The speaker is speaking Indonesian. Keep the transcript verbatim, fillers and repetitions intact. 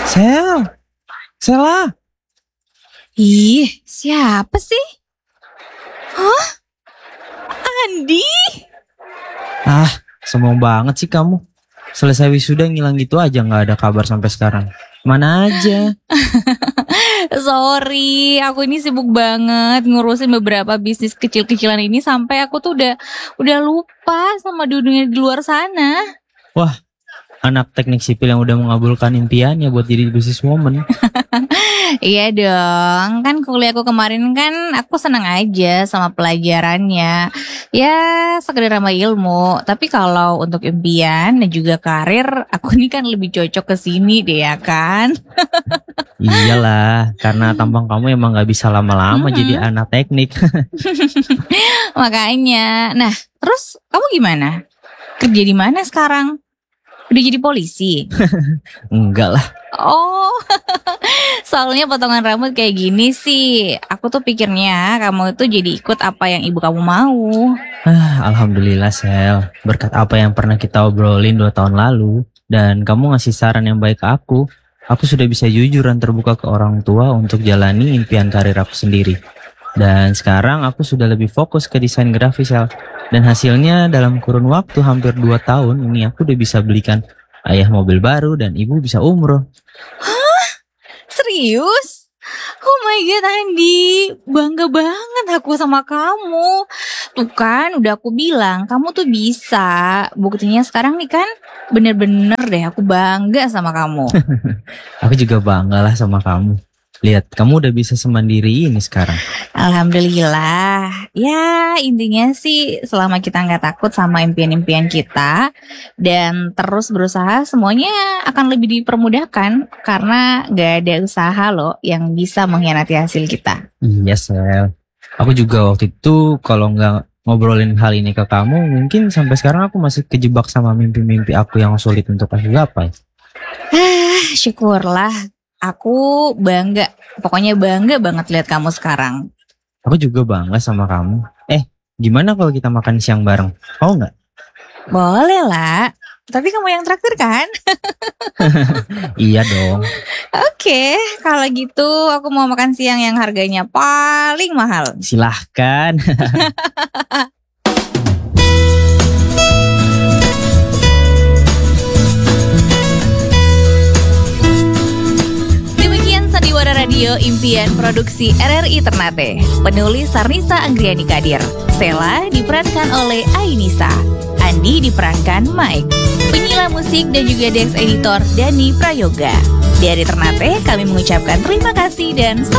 Sel, Sela. Ih, siapa sih? Hah? Andi? Ah, sombong banget sih kamu. Selesai wisuda ngilang gitu aja, nggak ada kabar sampai sekarang. Mana aja? Sorry, aku ini sibuk banget ngurusin beberapa bisnis kecil-kecilan ini sampai aku tuh udah udah lupa sama dunia di luar sana. Wah, anak teknik sipil yang udah mengabulkan impiannya buat jadi businesswoman. Iya dong, kan kuliahku kemarin kan aku senang aja sama pelajarannya. Ya sekedar sama ilmu. Tapi kalau untuk impian dan juga karir, aku ini kan lebih cocok ke sini deh ya kan. Iyalah, karena tampang kamu emang gak bisa lama-lama Mm-mm. jadi anak teknik. Makanya, nah terus kamu gimana? Kerja di mana sekarang? Udah jadi polisi? Enggak lah. Oh, soalnya potongan rambut kayak gini sih, aku tuh pikirnya kamu itu jadi ikut apa yang ibu kamu mau. Ah, Alhamdulillah Sel, berkat apa yang pernah kita obrolin dua tahun lalu, dan kamu ngasih saran yang baik ke aku, aku sudah bisa jujur dan terbuka ke orang tua untuk jalani impian karir aku sendiri. Dan sekarang aku sudah lebih fokus ke desain grafis Sel, dan hasilnya dalam kurun waktu hampir dua tahun ini aku udah bisa belikan ayah mobil baru dan ibu bisa umroh. Hah? Serius? Oh my god Andi, bangga banget aku sama kamu. Tuh kan udah aku bilang kamu tuh bisa. Buktinya sekarang nih kan bener-bener deh aku bangga sama kamu. Aku juga bangga lah sama kamu. Lihat, kamu udah bisa semandiri ini sekarang. Alhamdulillah. Ya intinya sih selama kita nggak takut sama impian-impian kita dan terus berusaha, semuanya akan lebih dipermudahkan karena nggak ada usaha loh yang bisa mengkhianati hasil kita. Iya Sel, aku juga waktu itu kalau nggak ngobrolin hal ini ke kamu, mungkin sampai sekarang aku masih kejebak sama mimpi-mimpi aku yang sulit untuk aku gapai. Ah, syukurlah. Aku bangga, pokoknya bangga banget lihat kamu sekarang. Aku juga bangga sama kamu. Eh, gimana kalau kita makan siang bareng? Mau nggak? Boleh lah, tapi kamu yang traktir kan? Iya dong. Oke, kalau gitu aku mau makan siang yang harganya paling mahal. Silahkan. Sandiwara Radio Impian Produksi R R I Ternate. Penulis Sarnisa Anggriani Kadir. Sela diperankan oleh Ainisa. Andi diperankan Mike. Penyiar musik dan juga Dex Editor Dani Prayoga. Dari Ternate kami mengucapkan terima kasih dan